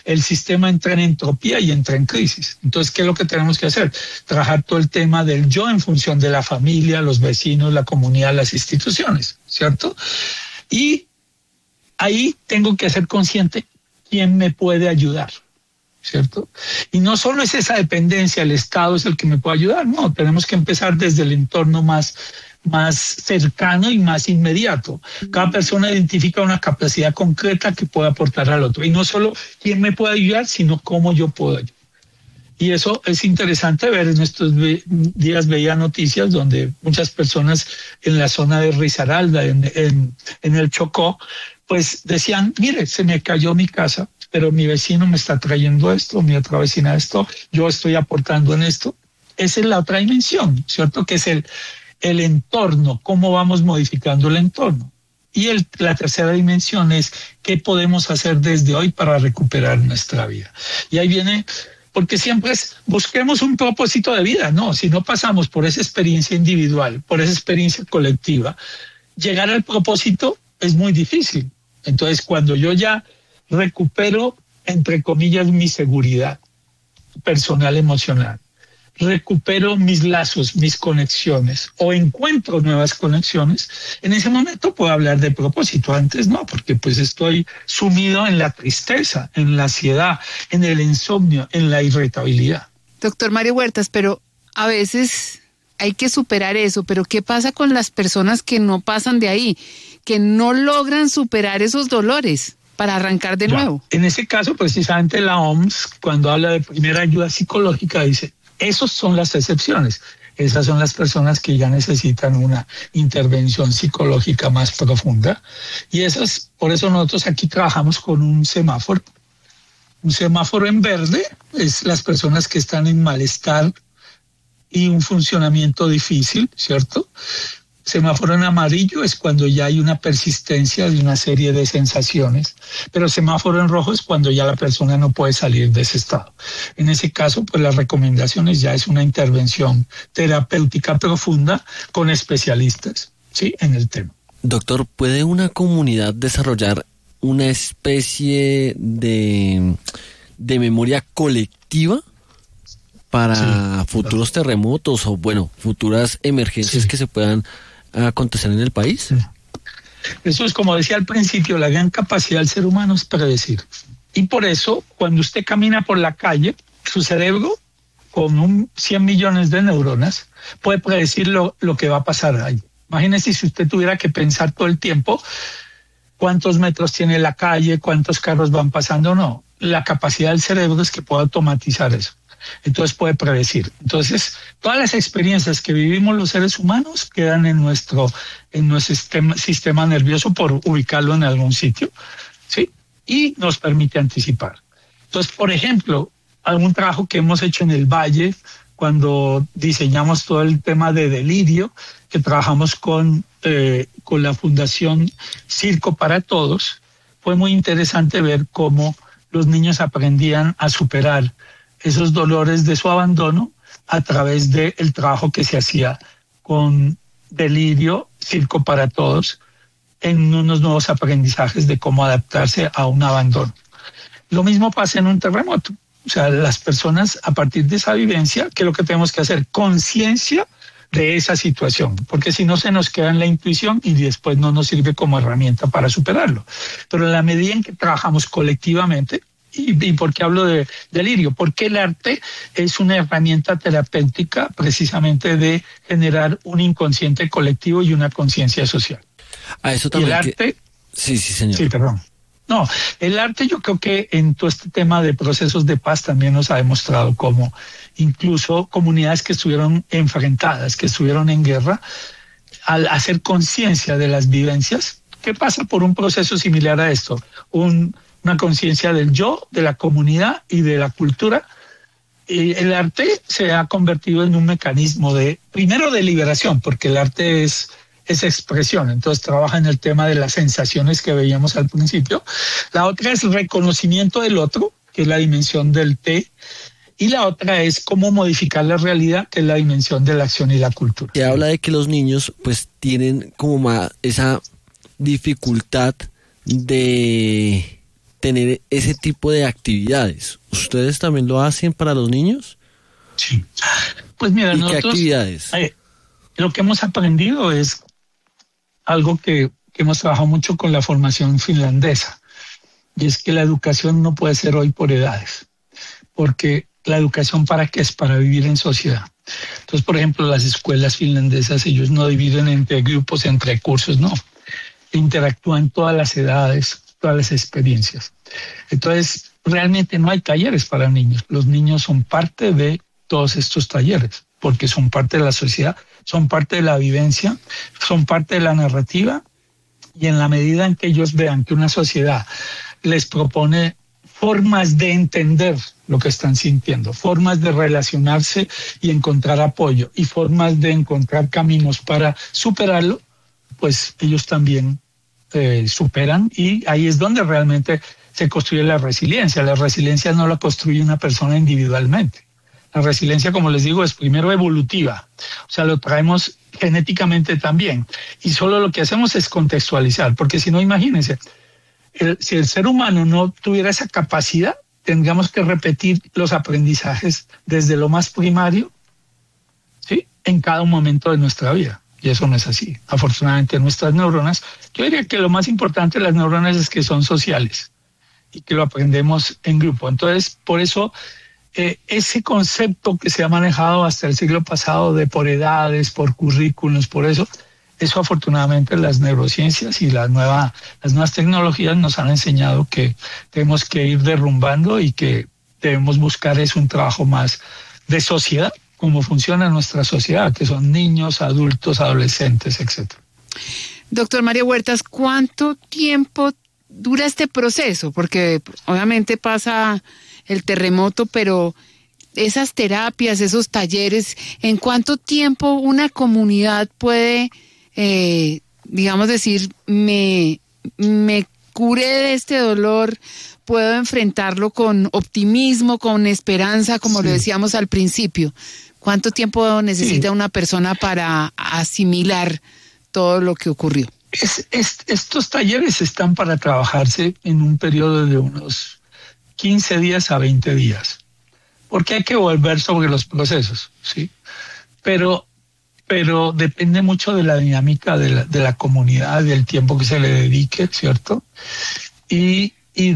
el sistema entra en entropía y entra en crisis. Entonces, ¿qué es lo que tenemos que hacer? Trabajar todo el tema del yo en función de la familia, los vecinos, la comunidad, las instituciones, ¿cierto? Y ahí tengo que ser consciente quién me puede ayudar, ¿cierto? Y no solo es esa dependencia, el Estado es el que me puede ayudar, no, tenemos que empezar desde el entorno más cercano y más inmediato. Cada persona identifica una capacidad concreta que puede aportar al otro. Y no solo quién me puede ayudar, sino cómo yo puedo ayudar. Y eso es interesante ver. En estos días veía noticias donde muchas personas en la zona de Risaralda, en el Chocó, pues decían, mire, se me cayó mi casa, pero mi vecino me está trayendo esto, mi otra vecina esto, yo estoy aportando en esto. Esa es la otra dimensión, ¿cierto? Que es el entorno, cómo vamos modificando el entorno. Y la tercera dimensión es qué podemos hacer desde hoy para recuperar nuestra vida. Y ahí viene, porque siempre busquemos un propósito de vida, no, si no pasamos por esa experiencia individual, por esa experiencia colectiva, llegar al propósito es muy difícil. Entonces, cuando yo ya recupero, entre comillas, mi seguridad personal, emocional, recupero mis lazos, mis conexiones o encuentro nuevas conexiones, en ese momento puedo hablar de propósito. Antes no, porque pues estoy sumido en la tristeza, en la ansiedad, en el insomnio, en la irritabilidad. Doctor Mario Huertas, pero a veces hay que superar eso, pero ¿qué pasa con las personas que no pasan de ahí, que no logran superar esos dolores para arrancar de nuevo? En ese caso, precisamente la OMS, cuando habla de primera ayuda psicológica, dice, esas son las excepciones. Esas son las personas que ya necesitan una intervención psicológica más profunda. Y por eso nosotros aquí trabajamos con un semáforo. Un semáforo en verde es las personas que están en malestar y un funcionamiento difícil, ¿cierto? Semáforo en amarillo es cuando ya hay una persistencia de una serie de sensaciones, pero semáforo en rojo es cuando ya la persona no puede salir de ese estado. En ese caso, pues las recomendaciones ya es una intervención terapéutica profunda con especialistas, ¿sí?, en el tema. Doctor, ¿puede una comunidad desarrollar una especie de memoria colectiva para futuros terremotos o, bueno, futuras emergencias que se puedan acontecer en el país? Sí. Eso es, como decía al principio, la gran capacidad del ser humano es predecir. Y por eso, cuando usted camina por la calle, su cerebro, con 100 millones de neuronas, puede predecir lo que va a pasar ahí. Imagínese si usted tuviera que pensar todo el tiempo cuántos metros tiene la calle, cuántos carros van pasando. No, la capacidad del cerebro es que pueda automatizar eso. Entonces puede predecir. Entonces, todas las experiencias que vivimos los seres humanos quedan en nuestro sistema nervioso por ubicarlo en algún sitio, ¿sí? Y nos permite anticipar. Entonces, por ejemplo, algún trabajo que hemos hecho en el Valle, cuando diseñamos todo el tema de delirio, que trabajamos con la Fundación Circo para Todos, fue muy interesante ver cómo los niños aprendían a superar esos dolores de su abandono a través del trabajo que se hacía con delirio, Circo para Todos, en unos nuevos aprendizajes de cómo adaptarse a un abandono. Lo mismo pasa en un terremoto. O sea, las personas, a partir de esa vivencia, ¿qué es lo que tenemos que hacer? Conciencia de esa situación, porque si no se nos queda en la intuición y después no nos sirve como herramienta para superarlo. Pero en la medida en que trabajamos colectivamente, ¿y por qué hablo de delirio? Porque el arte es una herramienta terapéutica precisamente de generar un inconsciente colectivo y una conciencia social. A eso también. Y el arte... Sí, señor. Sí, perdón. No, el arte, yo creo que en todo este tema de procesos de paz también nos ha demostrado cómo incluso comunidades que estuvieron enfrentadas, que estuvieron en guerra, al hacer conciencia de las vivencias, ¿qué pasa por un proceso similar a esto? Una conciencia del yo, de la comunidad y de la cultura. Y el arte se ha convertido en un mecanismo primero de liberación, porque el arte es expresión, entonces trabaja en el tema de las sensaciones que veíamos al principio. La otra es reconocimiento del otro, que es la dimensión del T, y la otra es cómo modificar la realidad, que es la dimensión de la acción y la cultura. Se habla de que los niños pues tienen como esa dificultad de tener ese tipo de actividades. ¿Ustedes también lo hacen para los niños? Sí. Pues mira, ¿Y nosotros, qué actividades? Lo que hemos aprendido es algo que hemos trabajado mucho con la formación finlandesa, y es que la educación no puede ser hoy por edades, porque la educación ¿para qué es? Para vivir en sociedad. Entonces, por ejemplo, las escuelas finlandesas, ellos no dividen entre grupos, entre cursos, no. Interactúan todas las edades, todas las experiencias. Entonces, realmente no hay talleres para niños. Los niños son parte de todos estos talleres, porque son parte de la sociedad, son parte de la vivencia, son parte de la narrativa, y en la medida en que ellos vean que una sociedad les propone formas de entender lo que están sintiendo, formas de relacionarse y encontrar apoyo, y formas de encontrar caminos para superarlo, pues ellos también superan, y ahí es donde realmente se construye la resiliencia. La resiliencia no la construye una persona individualmente. La resiliencia, como les digo, es primero evolutiva, o sea, lo traemos genéticamente también, y solo lo que hacemos es contextualizar, porque si no, imagínense, si el ser humano no tuviera esa capacidad, tendríamos que repetir los aprendizajes desde lo más primario, ¿sí?, en cada momento de nuestra vida. Y eso no es así. Afortunadamente, nuestras neuronas, yo diría que lo más importante de las neuronas es que son sociales y que lo aprendemos en grupo. Entonces, por eso, ese concepto que se ha manejado hasta el siglo pasado de por edades, por currículos, por eso afortunadamente las neurociencias y las nuevas tecnologías nos han enseñado que tenemos que ir derrumbando y que debemos buscar es un trabajo más de sociedad, cómo funciona nuestra sociedad, que son niños, adultos, adolescentes, etc. Doctor Mario Huertas, ¿cuánto tiempo dura este proceso? Porque obviamente pasa el terremoto, pero esas terapias, esos talleres, ¿en cuánto tiempo una comunidad puede, digamos decir, me curé de este dolor, puedo enfrentarlo con optimismo, con esperanza, como lo decíamos al principio? ¿Cuánto tiempo necesita una persona para asimilar todo lo que ocurrió? Estos talleres están para trabajarse en un periodo de unos 15 días a 20 días, porque hay que volver sobre los procesos, ¿sí? Pero depende mucho de la dinámica de la comunidad, del tiempo que se le dedique, ¿cierto? Y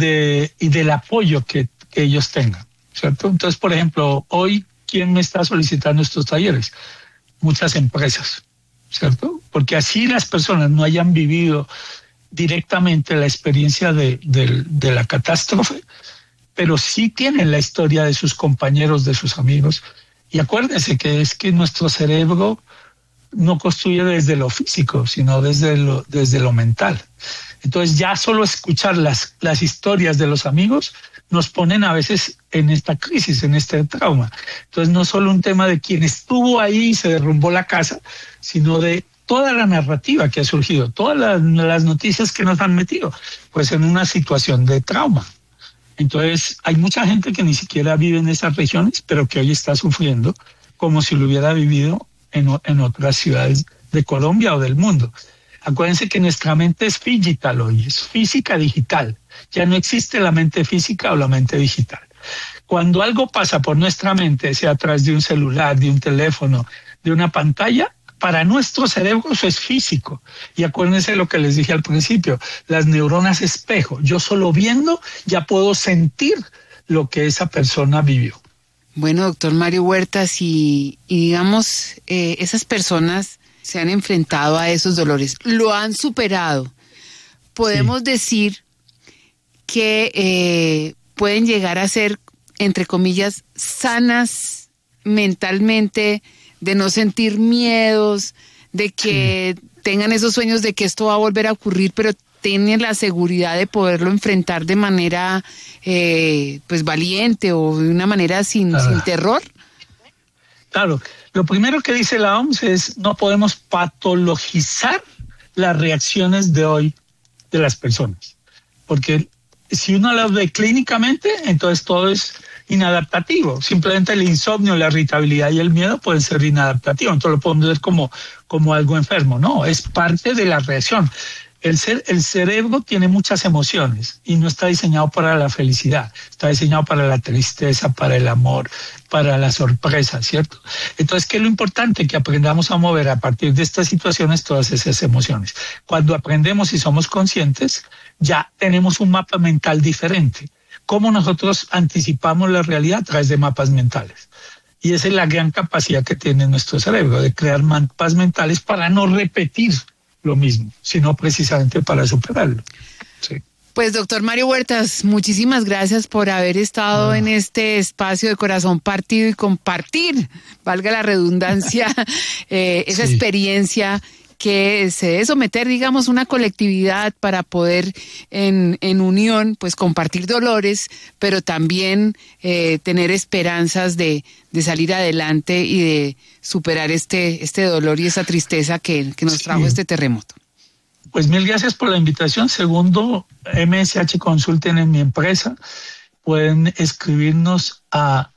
del apoyo que ellos tengan, ¿cierto? Entonces, por ejemplo, hoy, ¿quién me está solicitando estos talleres? Muchas empresas, ¿cierto? Porque así las personas no hayan vivido directamente la experiencia de la catástrofe, pero sí tienen la historia de sus compañeros, de sus amigos. Y acuérdense que es que nuestro cerebro no construye desde lo físico, sino desde lo mental. Entonces ya solo escuchar las historias de los amigos nos ponen a veces en esta crisis, en este trauma. Entonces no es solo un tema de quien estuvo ahí y se derrumbó la casa, sino de toda la narrativa que ha surgido, todas las noticias que nos han metido, pues en una situación de trauma. Entonces hay mucha gente que ni siquiera vive en esas regiones, pero que hoy está sufriendo como si lo hubiera vivido en otras ciudades de Colombia o del mundo. Acuérdense que nuestra mente es digital hoy, es física digital. Ya no existe la mente física o la mente digital. Cuando algo pasa por nuestra mente, sea a través de un celular, de un teléfono, de una pantalla, para nuestro cerebro eso es físico. Y acuérdense lo que les dije al principio, las neuronas espejo. Yo solo viendo ya puedo sentir lo que esa persona vivió. Bueno, doctor Mario Huertas, y digamos, esas personas se han enfrentado a esos dolores, lo han superado. Podemos decir que pueden llegar a ser, entre comillas, sanas mentalmente, de no sentir miedos, de que tengan esos sueños de que esto va a volver a ocurrir, pero tienen la seguridad de poderlo enfrentar de manera pues valiente o de una manera sin terror. Claro, lo primero que dice la OMS es no podemos patologizar las reacciones de hoy de las personas, porque si uno las ve clínicamente, entonces todo es inadaptativo. Simplemente el insomnio, la irritabilidad y el miedo pueden ser inadaptativos, entonces lo podemos ver como algo enfermo. No, es parte de la reacción. El cerebro tiene muchas emociones y no está diseñado para la felicidad, está diseñado para la tristeza, para el amor, para la sorpresa, ¿cierto? Entonces, ¿qué es lo importante? Que aprendamos a mover a partir de estas situaciones todas esas emociones. Cuando aprendemos y somos conscientes, ya tenemos un mapa mental diferente. ¿Cómo nosotros anticipamos la realidad? A través de mapas mentales. Y esa es la gran capacidad que tiene nuestro cerebro, de crear mapas mentales para no repetir lo mismo, sino precisamente para superarlo. Sí. Pues doctor Mario Huertas, muchísimas gracias por haber estado en este espacio de Corazón Partido y compartir, valga la redundancia, esa experiencia que se debe someter, digamos, una colectividad para poder en unión, pues compartir dolores, pero también tener esperanzas de salir adelante y de superar este dolor y esa tristeza que nos trajo este terremoto. Pues mil gracias por la invitación. Segundo, MSH Consulten en mi empresa. Pueden escribirnos a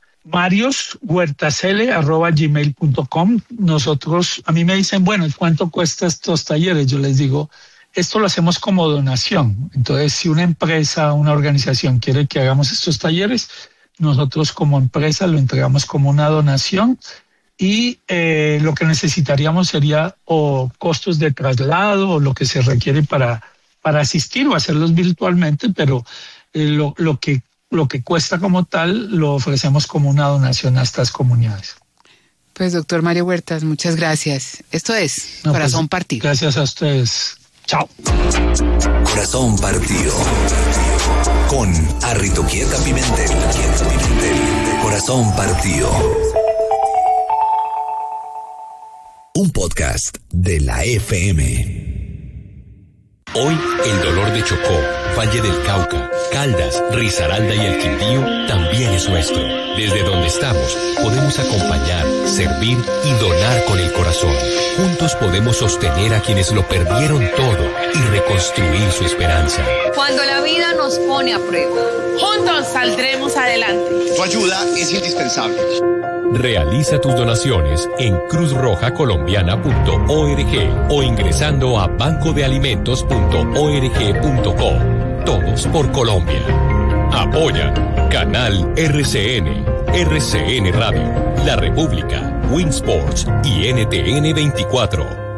marioshuertasl@gmail.com. A mí me dicen, bueno, ¿cuánto cuesta estos talleres? Yo les digo, esto lo hacemos como donación. Entonces, si una empresa, una organización quiere que hagamos estos talleres, nosotros como empresa lo entregamos como una donación y lo que necesitaríamos sería o costos de traslado o lo que se requiere para asistir o hacerlos virtualmente, pero lo que cuesta como tal lo ofrecemos como una donación a estas comunidades. Pues doctor Mario Huertas, muchas gracias. Esto es Corazón Partido. Gracias a ustedes. Chao. Corazón Partido con Arritoquieta Pimentel. Corazón Partido. Un podcast de la FM. Hoy el dolor de Chocó, Valle del Cauca, Caldas, Risaralda y el Quindío también es nuestro. Desde donde estamos podemos acompañar, servir y donar con el corazón. Juntos podemos sostener a quienes lo perdieron todo y reconstruir su esperanza. Cuando la vida nos pone a prueba, juntos saldremos adelante. Tu ayuda es indispensable. Realiza tus donaciones en cruzrojacolombiana.org o ingresando a bancodealimentos.org.co. Todos por Colombia. Apoya Canal RCN, RCN Radio, La República, Winsports y NTN 24.